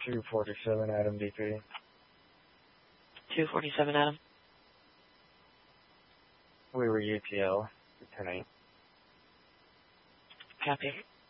247 Adam DP. 247 Adam. We were UTL, returning. Copy.